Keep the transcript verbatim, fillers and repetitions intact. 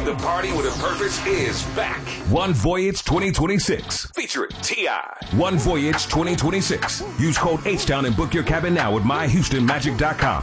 The Party with a Purpose is back. One Voyage twenty twenty-six. Featuring T I One Voyage twenty twenty-six. Use code H-Town and book your cabin now at my houston magic dot com.